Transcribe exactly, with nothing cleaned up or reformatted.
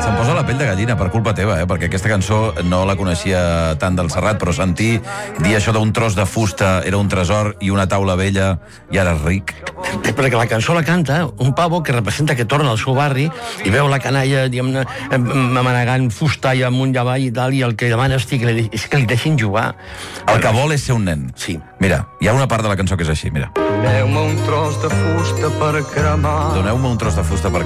se'm posa la pell de gallina per culpa teva, eh? Perquè aquesta cançó no la coneixia tant del Serrat, però sentir dir això d'un tros de fusta era un tresor i una taula vella i ara és ric. Perquè la cançó la canta un pavo que representa que torna al seu barri i veu la canalla, diguem-ne, manegant fusta i amunt i avall i tal, i el que demana és que li, és que li deixin jugar. El que vol és ser un nen. Sí. Mira, hi ha una part de la cançó que és així, mira. Doneu-me un tros de fusta per cremar. Doneu-me un tros de fusta per cremar.